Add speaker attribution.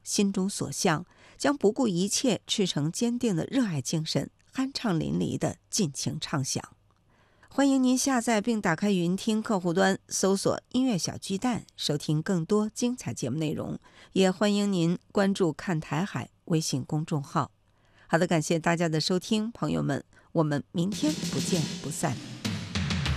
Speaker 1: 心中所向，将不顾一切、赤诚坚定的热爱精神，酣畅淋漓地尽情唱响。欢迎您下载并打开云听客户端，搜索音乐小巨蛋，收听更多精彩节目内容。也欢迎您关注看台海微信公众号。好的，感谢大家的收听，朋友们，我们明天不见不散。